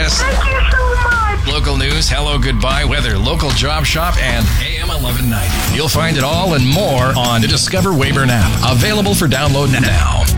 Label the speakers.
Speaker 1: latest.
Speaker 2: Thank you so much.
Speaker 1: Local news, hello, goodbye, weather, local job shop, and AM 1190. You'll find it all and more on the Discover Weyburn app. Available for download now.